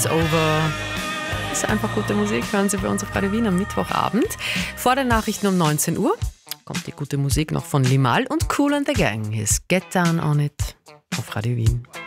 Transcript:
Over. Das ist einfach gute Musik. Hören Sie bei uns auf Radio Wien am Mittwochabend. Vor den Nachrichten um 19 Uhr kommt die gute Musik noch von Limahl und Kool and the Gang. His Get Down on It auf Radio Wien.